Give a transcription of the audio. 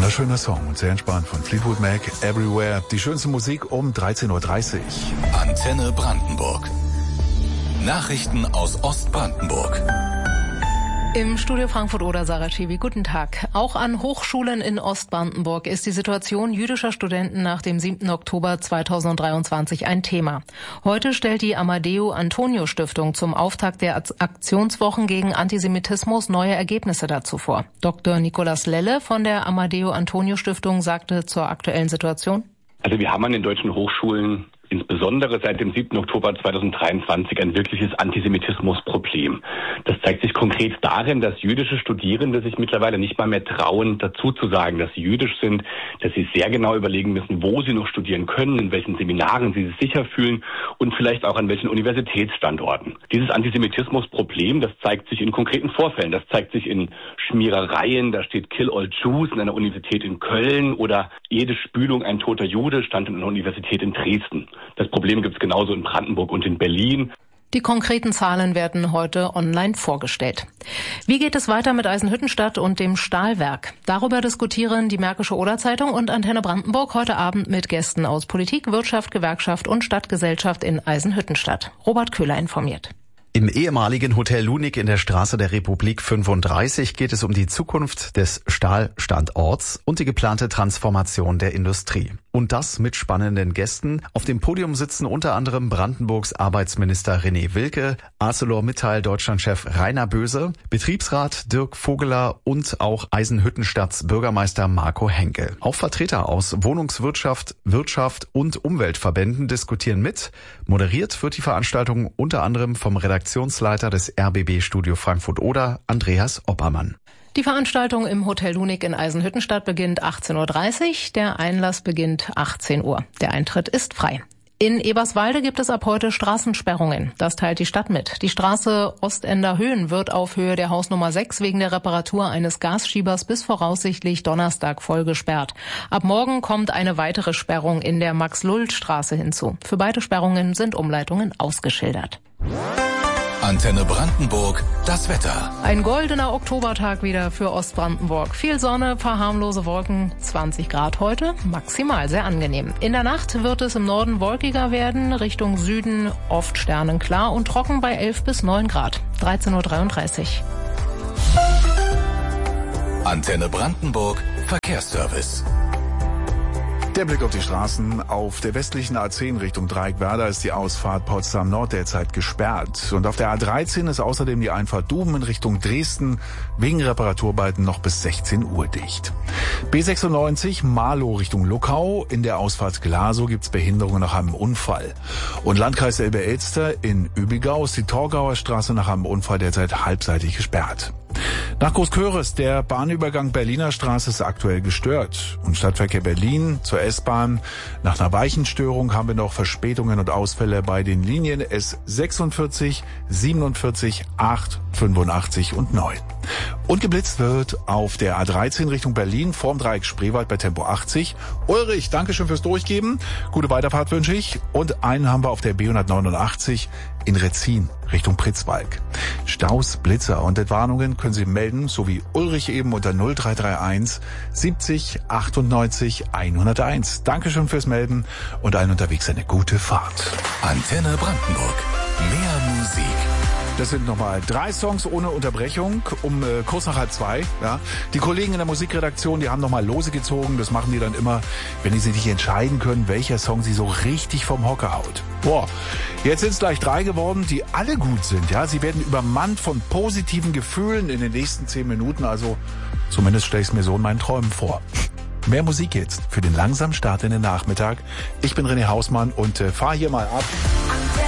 Wunderschöner Song und sehr entspannt von Fleetwood Mac, Everywhere. Die schönste Musik um 13.30 Uhr. Antenne Brandenburg. Nachrichten aus Ostbrandenburg. Im Studio Frankfurt-Oder Sarah Schiwi, guten Tag. Auch an Hochschulen in Ostbrandenburg ist die Situation jüdischer Studenten nach dem 7. Oktober 2023 ein Thema. Heute stellt die Amadeo-Antonio-Stiftung zum Auftakt der Aktionswochen gegen Antisemitismus neue Ergebnisse dazu vor. Dr. Nikolaus Lelle von der Amadeo-Antonio-Stiftung sagte zur aktuellen Situation: Also wir haben an den deutschen Hochschulen insbesondere seit dem 7. Oktober 2023 ein wirkliches Antisemitismusproblem. Das zeigt sich konkret darin, dass jüdische Studierende sich mittlerweile nicht mal mehr trauen, dazu zu sagen, dass sie jüdisch sind, dass sie sehr genau überlegen müssen, wo sie noch studieren können, in welchen Seminaren sie sich sicher fühlen und vielleicht auch an welchen Universitätsstandorten. Dieses Antisemitismusproblem, das zeigt sich in konkreten Vorfällen. Das zeigt sich in Schmierereien, da steht Kill All Jews in einer Universität in Köln oder jede Spülung ein toter Jude stand in einer Universität in Dresden. Das Problem gibt es genauso in Brandenburg und in Berlin. Die konkreten Zahlen werden heute online vorgestellt. Wie geht es weiter mit Eisenhüttenstadt und dem Stahlwerk? Darüber diskutieren die Märkische Oder-Zeitung und Antenne Brandenburg heute Abend mit Gästen aus Politik, Wirtschaft, Gewerkschaft und Stadtgesellschaft in Eisenhüttenstadt. Robert Köhler informiert. Im ehemaligen Hotel Lunik in der Straße der Republik 35 geht es um die Zukunft des Stahlstandorts und die geplante Transformation der Industrie. Und das mit spannenden Gästen. Auf dem Podium sitzen unter anderem Brandenburgs Arbeitsminister René Wilke, ArcelorMittal Deutschlandchef Rainer Böse, Betriebsrat Dirk Vogeler und auch Eisenhüttenstadts Bürgermeister Marco Henkel. Auch Vertreter aus Wohnungswirtschaft, Wirtschaft und Umweltverbänden diskutieren mit. Moderiert wird die Veranstaltung unter anderem vom Redaktionsleiter des RBB Studio Frankfurt-Oder, Andreas Oppermann. Die Veranstaltung im Hotel Lunik in Eisenhüttenstadt beginnt 18.30 Uhr, der Einlass beginnt 18 Uhr. Der Eintritt ist frei. In Eberswalde gibt es ab heute Straßensperrungen. Das teilt die Stadt mit. Die Straße Ostender Höhen wird auf Höhe der Hausnummer 6 wegen der Reparatur eines Gasschiebers bis voraussichtlich Donnerstag voll gesperrt. Ab morgen kommt eine weitere Sperrung in der Max-Luld-Straße hinzu. Für beide Sperrungen sind Umleitungen ausgeschildert. Antenne Brandenburg, das Wetter. Ein goldener Oktobertag wieder für Ostbrandenburg. Viel Sonne, paar harmlose Wolken, 20 Grad heute, maximal sehr angenehm. In der Nacht wird es im Norden wolkiger werden, Richtung Süden oft sternenklar und trocken bei 11 bis 9 Grad. 13.33 Uhr. Antenne Brandenburg, Verkehrsservice. Der Blick auf die Straßen. Auf der westlichen A10 Richtung Dreieckwerder ist die Ausfahrt Potsdam Nord derzeit gesperrt. Und auf der A13 ist außerdem die Einfahrt Duben in Richtung Dresden wegen Reparaturarbeiten noch bis 16 Uhr dicht. B96 Marlow Richtung Luckau. In der Ausfahrt Glasow gibt's Behinderungen nach einem Unfall. Und Landkreis Elbe-Elster in Übigau ist die Torgauer Straße nach einem Unfall derzeit halbseitig gesperrt. Nach Großköris, der Bahnübergang Berliner Straße ist aktuell gestört. Und Stadtverkehr Berlin zur S-Bahn. Nach einer Weichenstörung haben wir noch Verspätungen und Ausfälle bei den Linien S46, 47, 8, 85 und 9. Und geblitzt wird auf der A13 Richtung Berlin vorm Dreieck Spreewald bei Tempo 80. Ulrich, Dankeschön fürs Durchgeben. Gute Weiterfahrt wünsche ich. Und einen haben wir auf der B189 in Retzin Richtung Pritzwalk. Staus, Blitzer und Entwarnungen können Sie melden, so wie Ulrich eben unter 0331 70 98 101. Dankeschön fürs Melden und allen unterwegs eine gute Fahrt. Antenne Brandenburg. Mehr Musik. Das sind nochmal 3 Songs ohne Unterbrechung um kurz nach 1:30. Ja. Die Kollegen in der Musikredaktion, die haben nochmal Lose gezogen. Das machen die dann immer, wenn die sich nicht entscheiden können, welcher Song sie so richtig vom Hocker haut. Boah, jetzt sind es gleich 3 geworden, die alle gut sind. Ja, sie werden übermannt von positiven Gefühlen in den nächsten 10 Minuten. Also zumindest stelle ich es mir so in meinen Träumen vor. Mehr Musik jetzt für den langsamen Start in den Nachmittag. Ich bin René Hausmann und fahre hier mal ab.